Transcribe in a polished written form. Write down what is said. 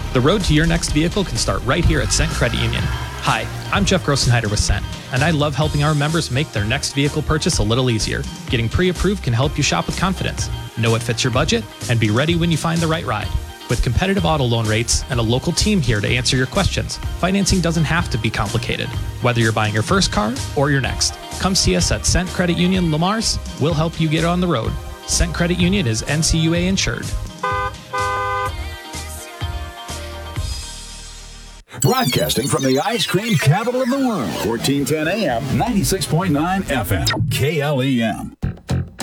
The road to your next vehicle can start right here at Cent Credit Union. Hi, I'm Jeff Grossenheider with Cent, and I love helping our members make their next vehicle purchase a little easier. Getting pre-approved can help you shop with confidence, know what fits your budget, and be ready when you find the right ride. With competitive auto loan rates and a local team here to answer your questions, financing doesn't have to be complicated. Whether you're buying your first car or your next, come see us at Cent Credit Union Lamar's. We'll help you get on the road. Cent Credit Union is NCUA insured. Broadcasting from the ice cream capital of the world. 1410 AM, 96.9 FM, KLEM.